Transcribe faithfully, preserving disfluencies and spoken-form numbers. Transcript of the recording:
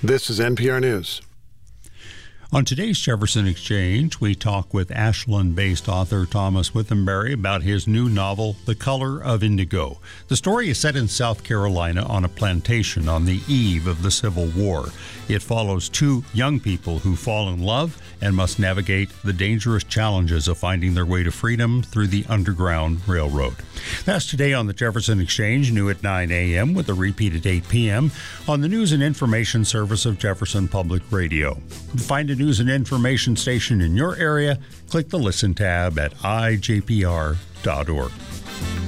This is N P R News. On today's Jefferson Exchange, we talk with Ashland-based author Thomas Withenberry about his new novel, The Color of Indigo. The story is set in South Carolina on a plantation on the eve of the Civil War. It follows two young people who fall in love and must navigate the dangerous challenges of finding their way to freedom through the Underground Railroad. That's today on the Jefferson Exchange, new at nine a.m. with a repeat at eight p.m. on the News and Information Service of Jefferson Public Radio. To find a news and information station in your area, click the Listen tab at I J P R dot org.